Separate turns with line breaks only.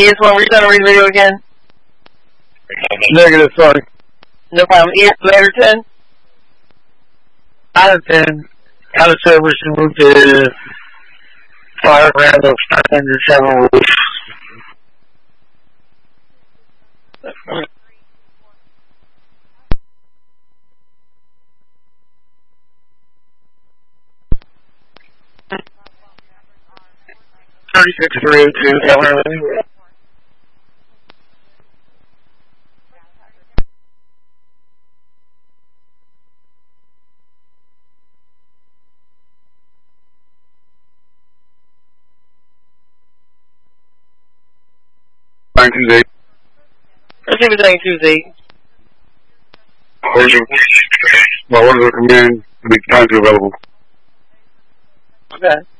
ES1, we're going to read the video again.
Negative, sorry.
No problem. Letter 10?
Out of 10. Out of service and moved to fire ground of 507 roof. $36,302.
Tuesday.
Let's see what's Tuesday.
My orders are coming in to make time to available.
Okay.